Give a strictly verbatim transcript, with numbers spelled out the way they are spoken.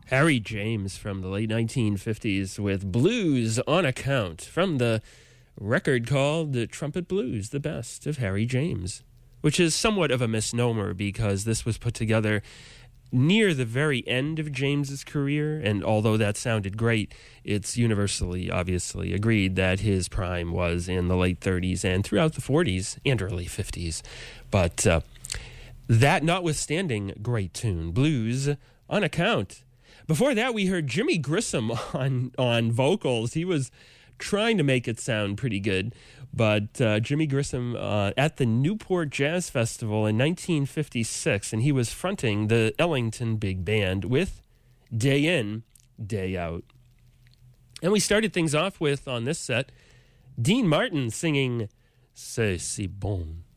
Harry James from the late nineteen fifties with Blues on Account from the record called The Trumpet Blues, the best of Harry James, which is somewhat of a misnomer because this was put together near the very end of James's career, and although that sounded great, it's universally, obviously, agreed that his prime was in the late thirties and throughout the forties and early fifties. But uh, that notwithstanding, great tune, Blues on Account. Before that, we heard Jimmy Grissom on, on vocals. He was trying to make it sound pretty good, but uh, Jimmy Grissom uh, at the Newport Jazz Festival in nineteen fifty-six, and he was fronting the Ellington Big Band with Day In, Day Out. And we started things off with, on this set, Dean Martin singing C'est si bon.